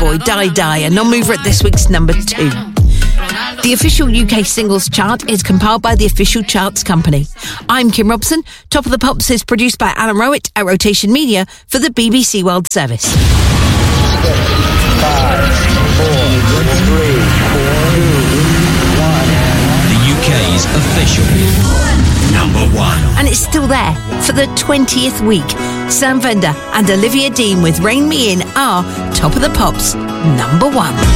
Boy, Die Die, a non-mover at this week's number 2. The official UK singles chart is compiled by the Official Charts Company. I'm Kim Robson. Top of the Pops is produced by Alan Rowett at Rotation Media for the BBC World Service. 6, 5, 4, 3, 2, 1. The UK's official number 1. And it's still there for the 20th week. Sam Fender and Olivia Dean with Rein Me In are Top of the Pops number 1.